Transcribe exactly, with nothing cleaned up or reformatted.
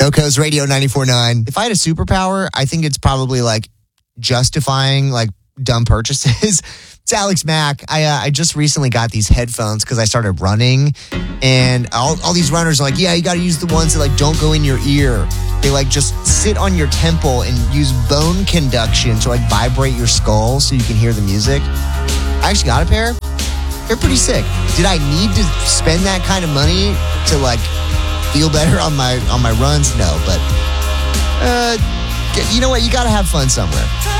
Coco's Radio ninety-four point nine. If I had a superpower, I think it's probably like justifying like dumb purchases. It's Alex Mack. I uh, I just recently got these headphones because I started running, and all, all these runners are like, yeah, you got to use the ones that like don't go in your ear. They like just sit on your temple and use bone conduction to like vibrate your skull so you can hear the music. I actually got a pair. They're pretty sick. Did I need to spend that kind of money to like feel better on my on my runs? No, but uh, you know what? You got to have fun somewhere.